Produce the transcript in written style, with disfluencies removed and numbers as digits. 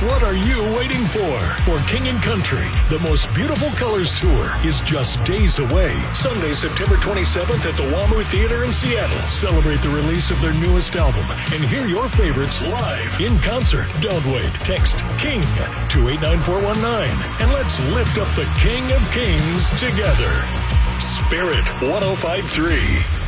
What are you waiting for? For King & Country, the most beautiful colors tour is just days away. Sunday, September 27th at the WAMU Theater in Seattle. Celebrate the release of their newest album and hear your favorites live in concert. Don't wait. Text KING to 89419 and let's lift up the King of Kings together. Spirit 105.3.